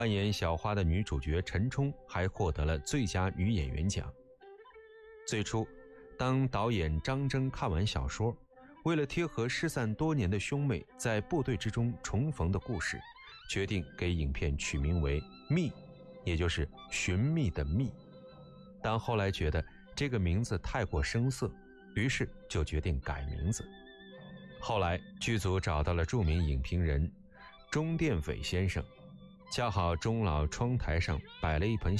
扮演小花的女主角陈冲还获得了最佳女演员奖。最初，当导演张征看完小说，为了贴合失散多年的兄妹在部队之中重逢的故事，决定给影片取名为《秘》，也就是寻觅的觅。但后来觉得这个名字太过生涩，于是就决定改名字。后来剧组找到了著名影评人钟殿斐先生，恰好钟老窗台上摆了一盆